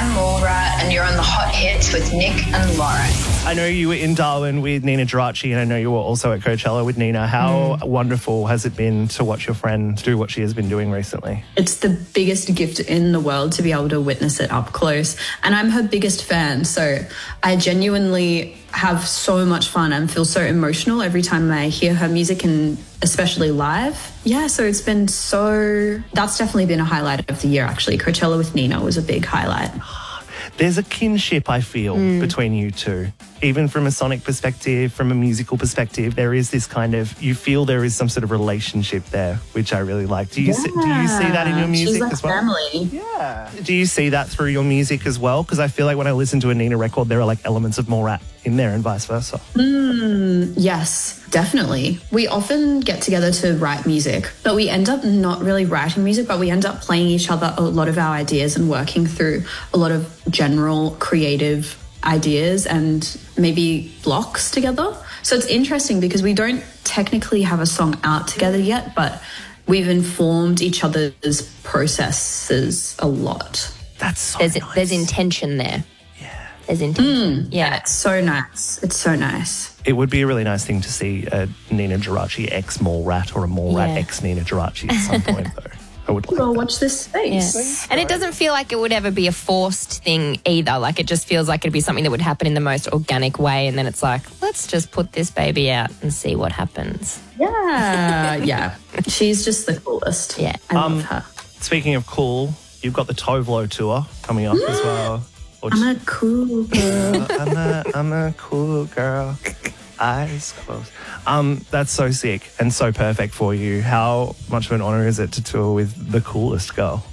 I'm Mallrat, and you're on the Hot Hits with Nick and Lauren. I know you were in Darwin with Nina Geraci, and I know you were also at Coachella with Nina. How wonderful has it been to watch your friend do what she has been doing recently? It's the biggest gift in the world to be able to witness it up close. And I'm her biggest fan, so I genuinely have so much fun and feel so emotional every time I hear her music, and especially live. Yeah, so it's been that's definitely been a highlight of the year, actually. Coachella with Nina was a big highlight. There's a kinship, I feel, between you two. Even from a sonic perspective, from a musical perspective, there is this kind of, you feel there is some sort of relationship there, which I really like. Do you see that in your music She's like as well? family. Yeah. Do you see that through your music as well? Because I feel like when I listen to a Nina record, there are like elements of Mallrat in there and vice versa. Yes, definitely. We often get together to write music, but we end up not really writing music, but we end up playing each other a lot of our ideas and working through a lot of general creative ideas and maybe blocks together. So it's interesting because we don't technically have a song out together yet, but we've informed each other's processes a lot. That's so There's nice. there's intention there. There's intention. Yeah, it's so nice. It's so nice. It would be a really nice thing to see a Nina Geraci ex Mallrat or a Mallrat Yeah. ex Nina Geraci at some point, though. I would like Well, that. watch this space. Yeah. And it doesn't feel like it would ever be a forced thing either. Like, it just feels like it'd be something that would happen in the most organic way. And then it's like, let's just put this baby out and see what happens. Yeah. She's just the coolest. Yeah. I love her. Speaking of cool, you've got the Tovlo tour coming up as well. I'm a cool girl. I'm a cool girl. Eyes closed. That's so sick and so perfect for you. How much of an honor is it to tour with the coolest girl?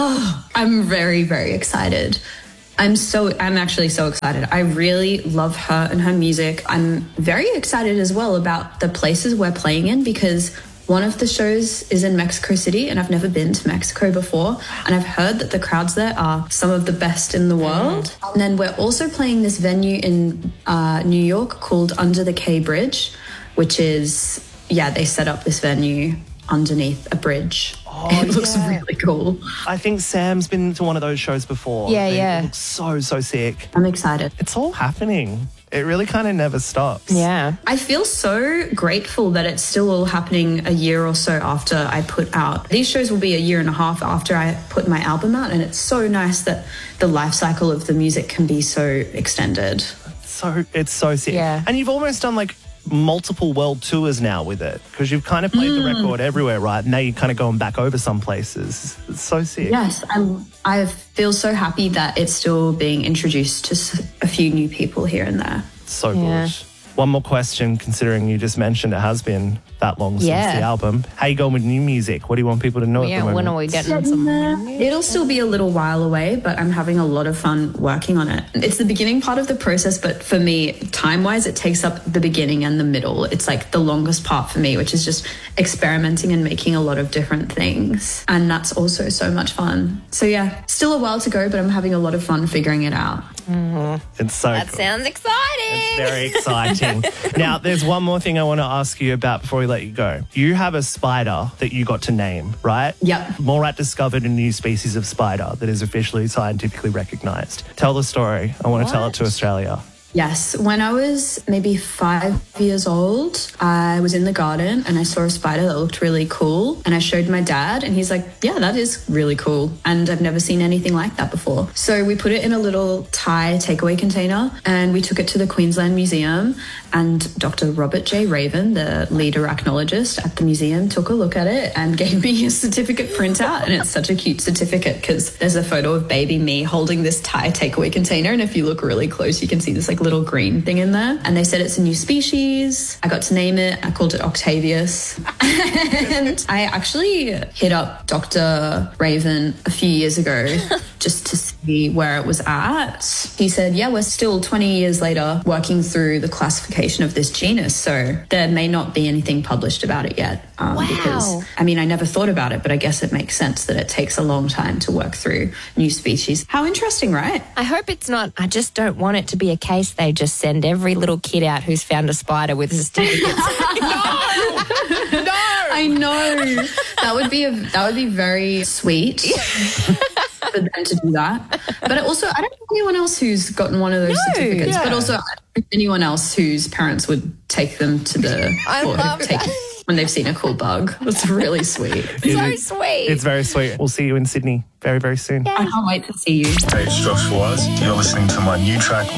I'm very, very excited. I'm actually so excited. I really love her and her music. I'm very excited as well about the places we're playing in, because one of the shows is in Mexico City, and I've never been to Mexico before. And I've heard that the crowds there are some of the best in the world. And then we're also playing this venue in New York called Under the K Bridge, which is, they set up this venue underneath a bridge. It looks really cool. I think Sam's been to one of those shows before. Yeah. It looks so sick. I'm excited. It's all happening. It really kind of never stops. Yeah. I feel so grateful that it's still all happening a year or so after I put out. These shows will be a year and a half after I put my album out, and it's so nice that the life cycle of the music can be so extended. It's so sick. Yeah. And you've almost done like multiple world tours now with it, because you've kind of played the record everywhere, right? Now you're kind of going back over some places. It's so sick. Yes, I feel so happy that it's still being introduced to a few new people here and there. So good. One more question, considering you just mentioned it has been that long since the album. How you going with new music? What do you want people to know at the moment? When are we getting some? It'll still be a little while away, but I'm having a lot of fun working on it. It's the beginning part of the process, but for me, time-wise, it takes up the beginning and the middle. It's like the longest part for me, which is just experimenting and making a lot of different things. And that's also so much fun. So still a while to go, but I'm having a lot of fun figuring it out. It's so That cool. sounds exciting. It's very exciting. Now, there's one more thing I want to ask you about before we let you go. You have a spider that you got to name, right? Yep. Mallrat discovered a new species of spider that is officially scientifically recognised. Tell the story. I want to tell it to Australia. Yes, when I was maybe 5 years old, I was in the garden and I saw a spider that looked really cool, and I showed my dad and he's like, yeah, that is really cool, and I've never seen anything like that before. So we put it in a little Thai takeaway container and we took it to the Queensland Museum, and Dr. Robert J. Raven, the lead arachnologist at the museum, took a look at it and gave me a certificate printout, and it's such a cute certificate because there's a photo of baby me holding this Thai takeaway container, and if you look really close you can see this like little green thing in there, and they said it's a new species. I got to name it. I called it Octavius. And I actually hit up Dr. Raven a few years ago just to see where it was at. He said, we're still 20 years later working through the classification of this genus, so there may not be anything published about it yet. Because, I never thought about it, but I guess it makes sense that it takes a long time to work through new species. How interesting, right? I hope it's not. I just don't want it to be a case they just send every little kid out who's found a spider with a certificate. I know. That would be very sweet. for them to do that. But also, I don't know anyone else who's gotten one of those certificates. yeah. But also, I don't know anyone else whose parents would take them to the when they've seen a cool bug. That's really sweet. So sweet. It's very sweet. We'll see you in Sydney very, very soon. I can't wait to see you. Hey, it's Josh Fawaz. You're listening to my new track